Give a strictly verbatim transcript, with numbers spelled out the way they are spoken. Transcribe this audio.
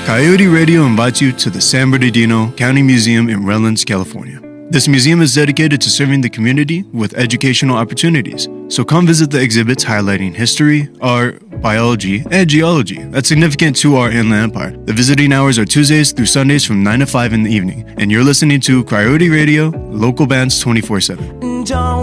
Coyote Radio invites you to the San Bernardino County Museum in Redlands, California. This museum is dedicated to serving the community with educational opportunities. So come visit the exhibits highlighting history, art, biology, and geology that's significant to our inland empire. The visiting hours are Tuesdays through Sundays from nine to five in the evening. And you're listening to Coyote Radio, local bands twenty-four seven.